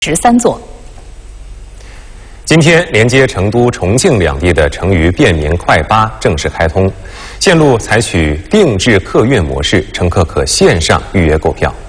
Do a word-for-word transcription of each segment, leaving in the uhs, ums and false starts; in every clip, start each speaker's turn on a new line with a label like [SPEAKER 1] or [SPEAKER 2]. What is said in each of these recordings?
[SPEAKER 1] 十三座。
[SPEAKER 2] 今天，连接成都、重庆两地的成渝便民快巴正式开通，线路采取定制客运模式，乘客可线上预约购票。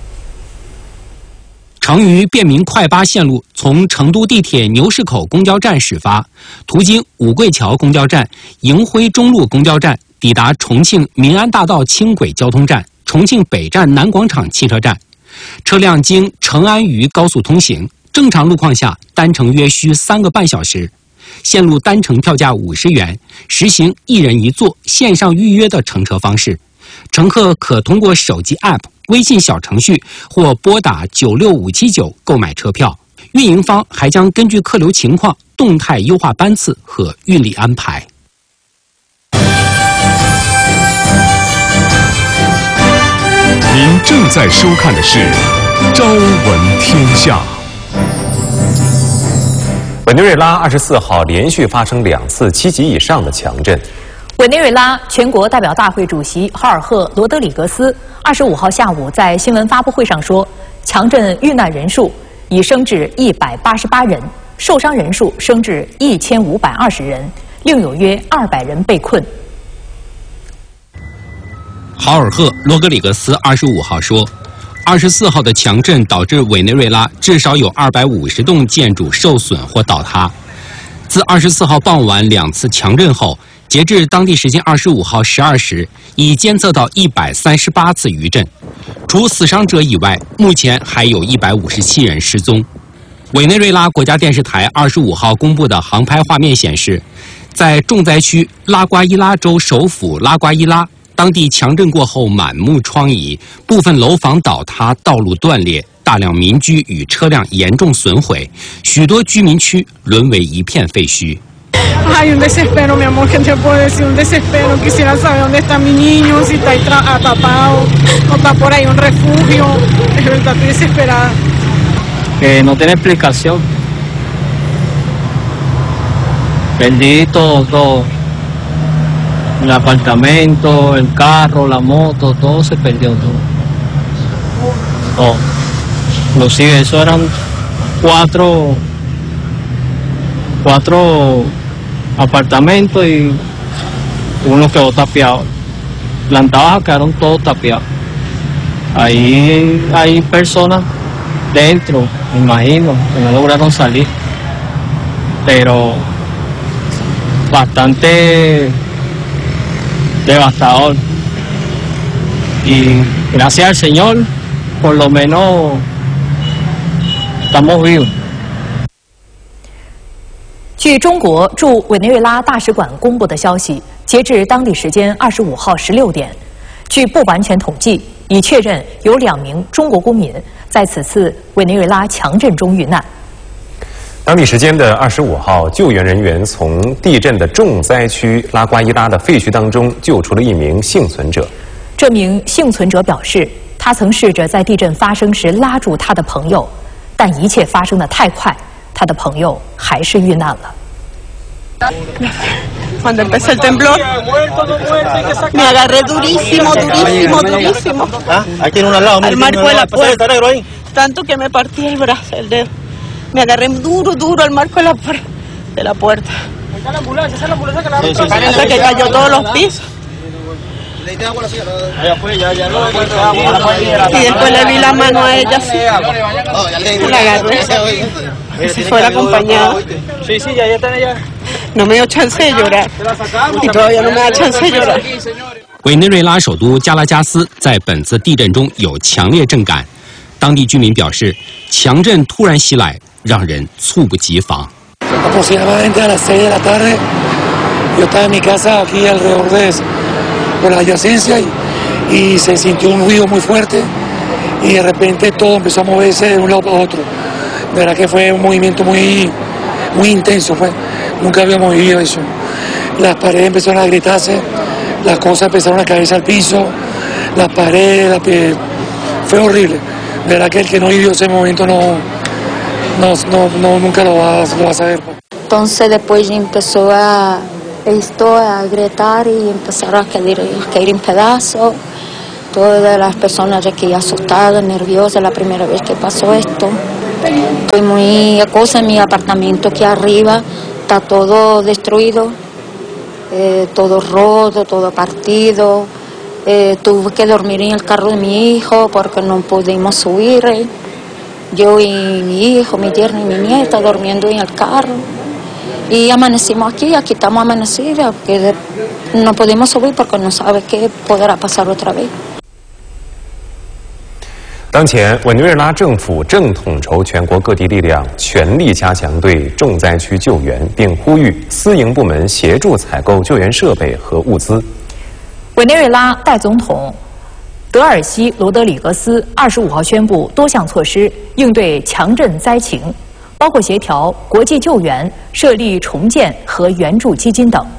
[SPEAKER 3] 成渝便民快巴线路从成都地铁牛市口公交站始发，途经五桂桥公交站、迎辉中路公交站，抵达重庆民安大道轻轨交通站、重庆北站南广场汽车站。车辆经成安渝高速通行，正常路况下单程约需三个半小时。线路单程票价五十元，实行一人一座线上预约的乘车方式。乘客可通过手机 App、微信小程序或拨打九六五七九购买车票。运营方还将根据客流情况动态优化班次和运力安排。
[SPEAKER 4] 您正在收看的是《朝闻天下》。
[SPEAKER 2] 委内瑞拉二十四号连续发生两次七级以上的强震。
[SPEAKER 1] 委内瑞拉全国代表大会主席豪尔赫·罗德里格斯二十五号下午在新闻发布会上说，强震遇难人数已升至一百八十八人，受伤人数升至一千五百二十人，另有约二百人被困。
[SPEAKER 3] 豪尔赫·罗格里格斯二十五号说，二十四号的强震导致委内瑞拉至少有二百五十栋建筑受损或倒塌。自二十四号傍晚两次强震后，截至当地时间二十五号十二时，已监测到一百三十八次余震。除死伤者以外，目前还有一百五十七人失踪。委内瑞拉国家电视台二十五号公布的航拍画面显示，在重灾区拉瓜伊拉州首府拉瓜伊拉，当地强震过后满目疮痍，部分楼房倒塌，道路断裂，大量民居与车辆严重损毁，许多居民区沦为一片废墟。
[SPEAKER 5] Hay un desespero, mi amor, que te puedo decir, un desespero. Quisiera saber dónde está mi niño, si está atrapado, no está por ahí un refugio. De verdad, estoy desesperada.
[SPEAKER 6] Que no tiene explicación. Perdí todo, todo. El apartamento, el carro, la moto, todo se perdió, todo. Todo. Inclusive, eso eran cuatro, cuatro apartamentos y uno quedó tapiado. Planta baja quedaron todos tapiados. Ahí hay personas dentro, me imagino, que no lograron salir. Pero bastante devastador. Y gracias al Señor, por lo menos estamos vivos.
[SPEAKER 1] 据中国驻委内瑞拉大使馆公布的消息，截至当地时间二十五号十六点，据不完全统计，已确认有两名中国公民在此次委内瑞拉强震中遇难。
[SPEAKER 2] 当地时间的二十五号，救援人员从地震的重灾区拉瓜伊拉的废墟当中救出了一名幸存者。
[SPEAKER 1] 这名幸存者表示，他曾试着在地震发生时拉住他的朋友，但一切发生得太快，他的朋友还是遇难了。
[SPEAKER 5] Cuando empezó el temblor, me agarré durísimo, durísimo, durísimo.
[SPEAKER 7] Ahí tiene una al lado,
[SPEAKER 5] al marco de la puerta, tanto que me partí el brazo, el dedo. Me agarré duro, duro al marco de la, de la puerta. Hasta que cayó todos los pisos. Y después le vi la mano a ella así. La agarré. Que se fuera acompañada. No me dio chance de llorar. Y todavía no me da chance de llorar.
[SPEAKER 3] 委内瑞拉首都加拉加斯在本次地震中有强烈震感，当地居民表示，强震突然袭来，让人猝不及防。
[SPEAKER 8] Aproximadamente a las seis de la tarde, yo estaba en mi casa aquí alrededor de por la adyacencia y, y se sintió un ruido muy fuerte y de repente todo empezó a moverse de un lado para otro. De verdad que fue un movimiento muy, muy intenso, fue. Nunca habíamos vivido eso. Las paredes empezaron a gritarse, las cosas empezaron a caerse al piso, las paredes, la, fue horrible. De verdad que el que no vivió ese momento no, no, no, no nunca lo va, lo va a saber.
[SPEAKER 9] Entonces después empezó a esto a gritar y empezaron a caer, a caer en pedazos. Todas las personas aquí asustadas, nerviosas, la primera vez que pasó esto. Estoy muy cosa en mi apartamento aquí arriba, está todo destruido, eh, todo roto, todo partido. Eh, tuve que dormir en el carro de mi hijo porque no pudimos subir. Eh. Yo y mi hijo, mi yerno y mi nieta durmiendo en el carro. Y amanecimos aquí, aquí estamos amanecidas, porque no podemos subir porque no sabe qué podrá pasar otra vez。
[SPEAKER 2] 当前，委内瑞拉政府正统筹全国各地力量，全力加强对重灾区救援，并呼吁私营部门协助采购救援设备和物资。
[SPEAKER 1] 委内瑞拉代总统德尔西罗德里格斯二十五号宣布多项措施应对强震灾情，包括协调国际救援、设立重建和援助基金等。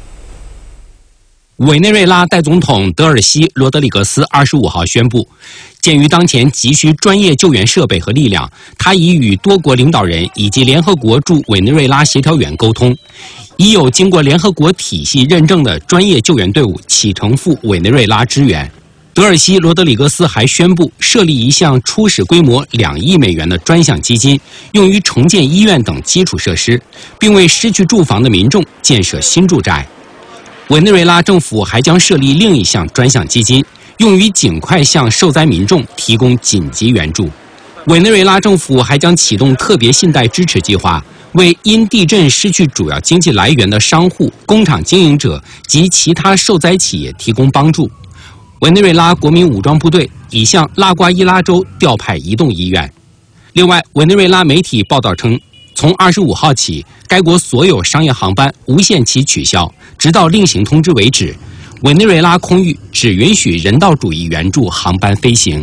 [SPEAKER 3] 委内瑞拉代总统德尔西罗德里格斯二十五号宣布，鉴于当前急需专业救援设备和力量，他已与多国领导人以及联合国驻委内瑞拉协调员沟通，已有经过联合国体系认证的专业救援队伍启程赴委内瑞拉支援。德尔西罗德里格斯还宣布设立一项初始规模两亿美元的专项基金，用于重建医院等基础设施，并为失去住房的民众建设新住宅。委内瑞拉政府还将设立另一项专项基金，用于尽快向受灾民众提供紧急援助。委内瑞拉政府还将启动特别信贷支持计划，为因地震失去主要经济来源的商户、工厂经营者及其他受灾企业提供帮助。委内瑞拉国民武装部队已向拉瓜伊拉州调派移动医院。另外，委内瑞拉媒体报道称，从二十五号起，该国所有商业航班无限期取消，直到另行通知为止。委内瑞拉空域只允许人道主义援助航班飞行。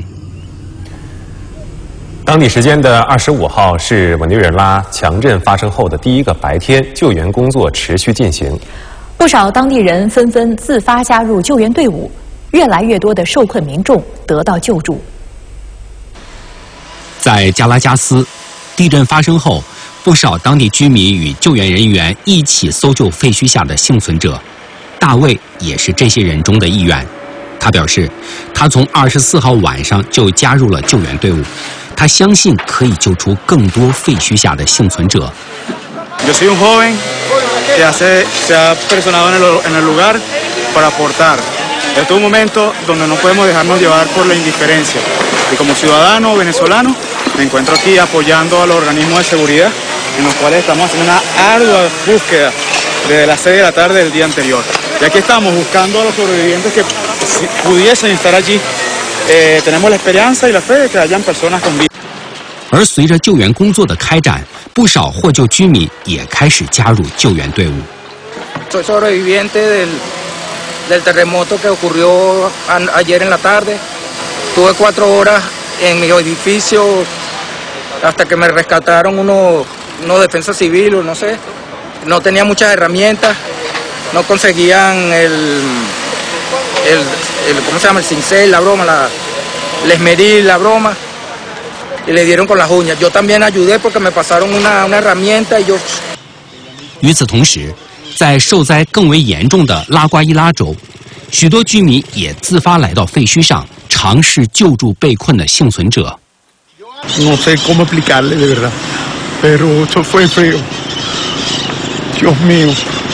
[SPEAKER 2] 当地时间的二十五号是委内瑞拉强震发生后的第一个白天，救援工作持续进行。
[SPEAKER 1] 不少当地人纷纷自发加入救援队伍，越来越多的受困民众得到救助。
[SPEAKER 3] 在加拉加斯，地震发生后，不少当地居民与救援人员一起搜救废墟下的幸存者。大卫也是这些人中的一员。他表示，他从二十四号晚上就加入了救援队伍，他相信可以救出更多废墟下的幸存者。
[SPEAKER 7] Yo soy un joven que hace, se ha personado en el, en el lugar para aportar. Este es un momento donde no podemos dejarnos llevar por la indiferencia. Y como ciudadano venezolano, me encuentro aquí apoyando a los organismos de seguridad, en los cuales estamos haciendo una ardua búsqueda desde las seis de la tarde del día anterior. Y aquí estamos buscando a los sobrevivientes que si pudiesen estar allí. Eh, tenemos la esperanza y la fe de que hayan personas con vida.
[SPEAKER 3] 而随着救援工作的开展，不少获救居民也开始加入救援队伍。
[SPEAKER 10] Soy sobreviviente del del terremoto que ocurrió ayer en la tarde. Tuve cuatro horas en mi edificio hasta que me rescataron unos uno defensa civil o no sé. No tenía muchas herramientas, no conseguían el, el, el ¿cómo se llama? El cincel, la broma, la, el esmeril, la broma, y le dieron con las uñas. Yo también ayudé porque me pasaron una, una herramienta y yo...
[SPEAKER 3] 与此同时，在受灾更为严重的拉瓜伊拉州，许多居民也自发来到废墟上，尝试救助被困的幸存者。
[SPEAKER 7] No sé cómo explicarle de verdad, pero esto fue feo. Dios mío.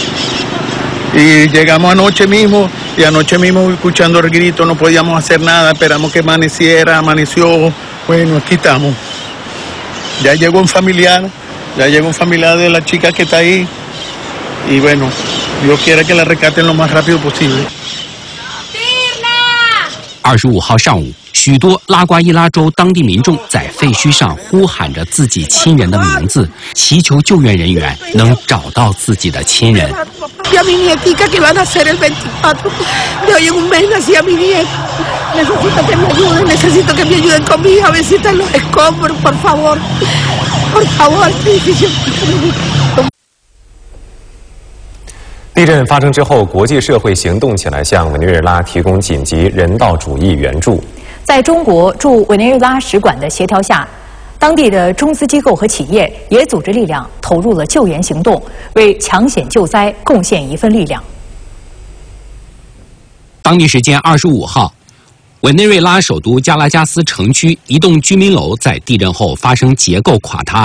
[SPEAKER 7] Y llegamos anoche mismo, y anoche mismo escuchando el grito, no podíamos hacer nada, esperamos que amaneciera, amaneció, bueno, aquí estamos. Ya llegó un familiar, ya llegó un familiar de la chica que está ahí, y bueno, Dios quiere que la rescaten lo más rápido posible.
[SPEAKER 3] 二十五号上午，许多拉瓜伊拉州当地民众在废墟上呼喊着自己亲人的名字，祈求救援人员能找到自己的亲人。
[SPEAKER 2] 地震发生之后，国际社会行动起来，向委内瑞拉提供紧急人道主义援助。
[SPEAKER 1] 在中国驻委内瑞拉使馆的协调下，当地的中资机构和企业也组织力量投入了救援行动，为抢险救灾贡献一份力量。
[SPEAKER 3] 当地时间二十五号， 委内瑞拉首都加拉加斯城区一栋居民楼在地震后发生结构垮塌。